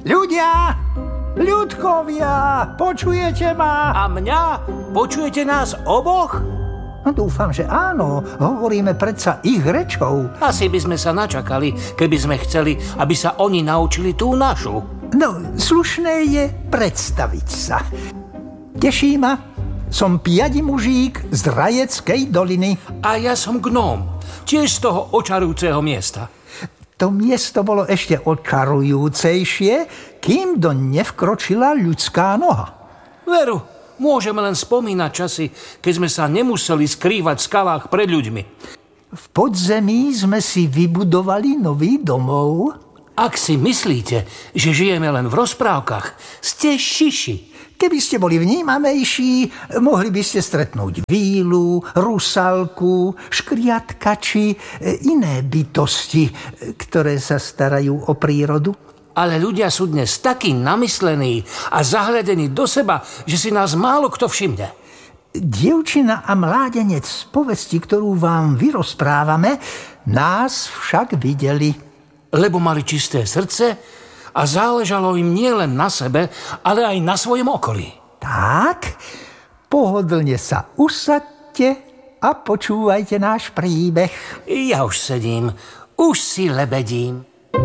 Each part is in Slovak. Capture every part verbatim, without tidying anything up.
Ľudia, ľudkovia, počujete ma? A mňa? Počujete nás oboch? No, dúfam, že áno. Hovoríme predsa ich rečou. Asi by sme sa načakali, keby sme chceli, aby sa oni naučili tú našu. No, slušné je predstaviť sa. Teší ma, som piadi mužík z Rajeckej doliny. A ja som gnóm, tiež z toho očarujúceho miesta. To miesto bolo ešte očarujúcejšie, kým doň nevkročila ľudská noha. Veru, môžeme len spomínať časy, keď sme sa nemuseli skrývať v skalách pred ľuďmi. V podzemí sme si vybudovali nový domov. Ak si myslíte, že žijeme len v rozprávkach, ste šiši. Keby ste boli vnímavejší, mohli by ste stretnúť vílu, rusalku, škriatka či iné bytosti, ktoré sa starajú o prírodu. Ale ľudia sú dnes takí namyslení a zahľadení do seba, že si nás málo kto všimne. Dievčina a mládenec z povesti, ktorú vám vyrozprávame, nás však videli. Lebo mali čisté srdce a záležalo im nielen na sebe, ale aj na svojom okolí. Tak, pohodlne sa usaďte a počúvajte náš príbeh. Ja už sedím, už si lebedím.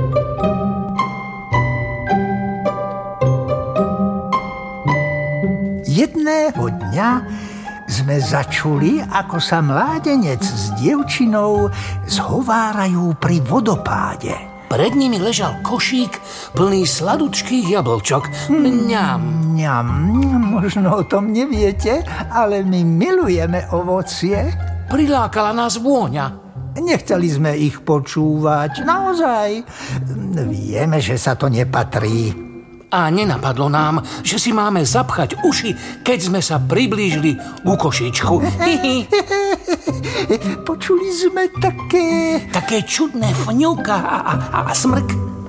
Jedného dňa sme začuli, ako sa mládenec s dievčinou zhovárajú pri vodopáde. Pred nimi ležal košík plný sladučkých jablčok. Mňam. Mňam, možno o tom neviete, ale my milujeme ovocie. Prilákala nás vôňa. Nechceli sme ich počúvať, naozaj. Vieme, že sa to nepatrí. A nenapadlo nám, že si máme zapchať uši, keď sme sa priblížili ku košíčku. Počuli sme také... Také čudné fňuka a, a, a smrk.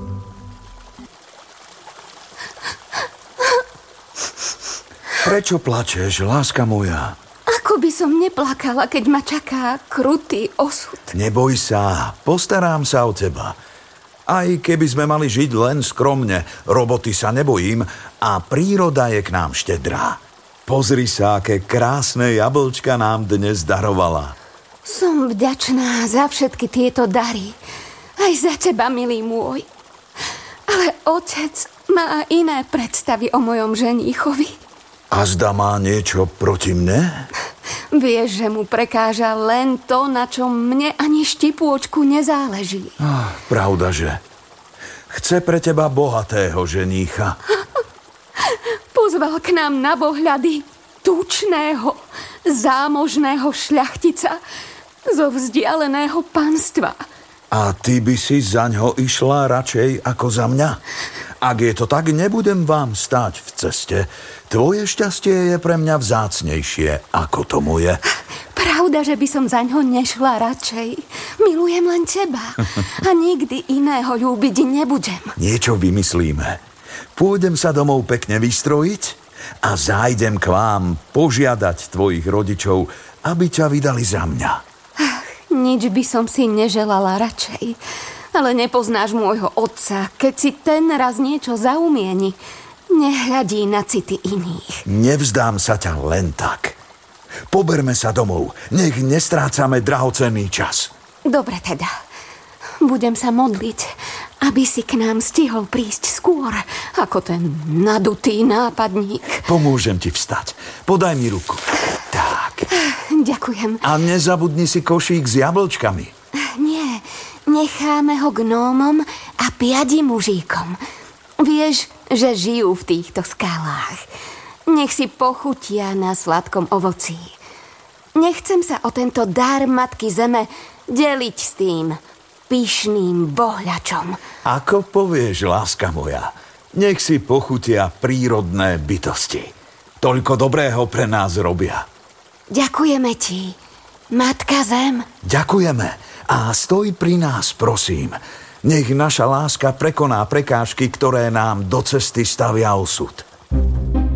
Prečo plačeš, láska moja? Ako by som neplakala, keď ma čaká krutý osud. Neboj sa, postarám sa o teba. Aj keby sme mali žiť len skromne, roboty sa nebojím a príroda je k nám štedrá. Pozri sa, aké krásne jablčka nám dnes darovala. Som vďačná za všetky tieto dary. Aj za teba, milý môj. Ale otec má iné predstavy o mojom ženíchovi. A zda má niečo proti mne? Vieš, že mu prekáža len to, na čom mne ani štipôčku nezáleží. Ah, pravda, že? Chce pre teba bohatého ženícha. Pozval k nám na bohľady tučného, zámožného šľachtica zo vzdialeného panstva. A ty by si zaňho išla radšej ako za mňa? Ak je to tak, nebudem vám stáť v ceste. Tvoje šťastie je pre mňa vzácnejšie ako to moje. Pravda, že by som zaňho nešla radšej. Milujem len teba a nikdy iného ľúbiť nebudem. Niečo vymyslíme. Pôjdem sa domov pekne vystrojiť a zájdem k vám požiadať tvojich rodičov, aby ťa vydali za mňa. Ach, nič by som si neželala radšej. Ale nepoznáš môjho otca, keď si ten raz niečo zaumieni. Nehľadí na city iných. Nevzdám sa ťa len tak. Poberme sa domov, nech nestrácame drahocenný čas. Dobre teda. Budem sa modliť, aby si k nám stihol prísť skôr, ako ten nadutý nápadník. Pomôžem ti vstať. Podaj mi ruku. Tak. Ďakujem. A nezabudni si košík s jablčkami. Nie, necháme ho gnómom a piadi mužíkom. Vieš, že žijú v týchto skalách. Nech si pochutia na sladkom ovocí. Nechcem sa o tento dar Matky Zeme deliť s tým pyšným bohľačom. Ako povieš, láska moja, nech si pochutia prírodné bytosti. Toľko dobrého pre nás robia. Ďakujeme ti, Matka Zem. Ďakujeme a stoj pri nás, prosím. Nech naša láska prekoná prekážky, ktoré nám do cesty stavia osud.